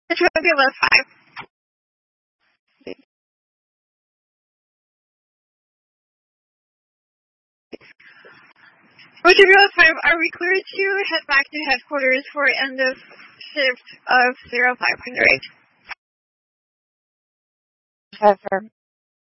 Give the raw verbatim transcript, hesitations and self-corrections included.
It will be about five. Roger Bureau five, are we clear to head back to headquarters for end of shift of zero five hundred? Confirm.